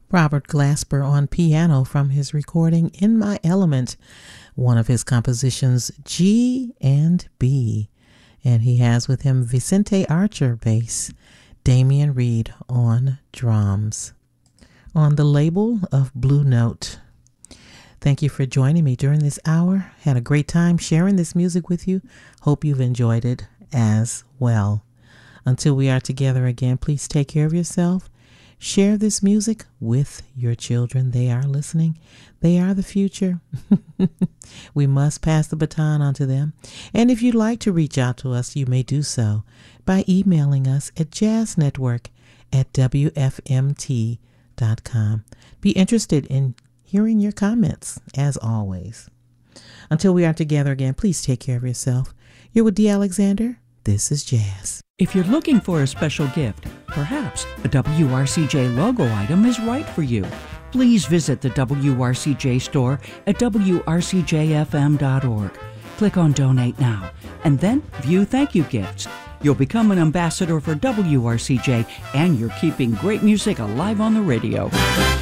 Robert Glasper on piano from his recording In My Element, one of his compositions, G and B. And he has with him Vicente Archer bass, Damian Reed on drums. On the label of Blue Note. Thank you for joining me during this hour. Had a great time sharing this music with you. Hope you've enjoyed it as well. Until we are together again, please take care of yourself. Share this music with your children. They are listening. They are the future. We must pass the baton on to them. And if you'd like to reach out to us, you may do so by emailing us at jazznetwork@wfmt.com. Be interested in hearing your comments, as always. Until we are together again, please take care of yourself. You're with Dee Alexander. This is Jazz. If you're looking for a special gift, perhaps a WRCJ logo item is right for you. Please visit the WRCJ store at wrcjfm.org. Click on Donate Now, and then view thank you gifts. You'll become an ambassador for WRCJ, and you're keeping great music alive on the radio.